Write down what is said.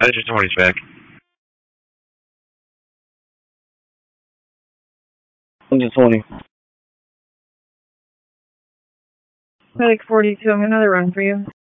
Engine 20's back. Engine 20. Medic 42, I'm going to run for you.